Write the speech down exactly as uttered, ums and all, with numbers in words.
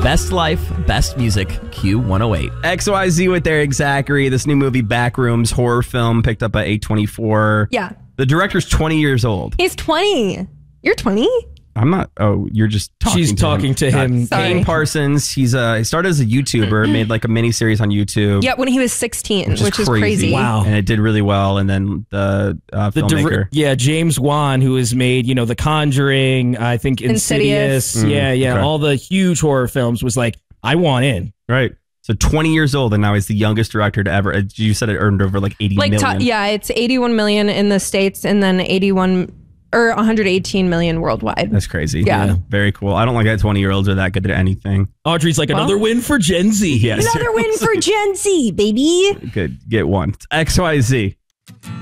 Best Life, Best Music, Q one oh eight. X Y Z with Eric Zachary. This new movie, Backrooms, horror film, picked up by A twenty-four. Yeah. The director's twenty years old. He's twenty. You're twenty? I'm not. Oh, you're just talking She's to talking him. to him. Uh, Kane Parsons. He's uh, he started as a YouTuber, made like a mini series on YouTube. Yeah, when he was sixteen, which, which, is, crazy. crazy. Wow. And it did really well. And then the, uh, The filmmaker. dir- yeah, James Wan, who has made, you know, The Conjuring, I think Insidious. Insidious. Yeah, Mm, yeah. okay. All the huge horror films was like, I want in. Right. So twenty years old, and now he's the youngest director to ever. uh, You said it earned over like eighty Like, million. to, yeah, it's eighty-one million in the States and then eighty-one or one hundred eighteen million worldwide. That's crazy. Yeah. Very cool. I don't like that twenty year olds are that good at anything. Audrey's like, another win for Gen Z. Yes. Another win for Gen Z, baby. Good. Get one. It's X Y Z.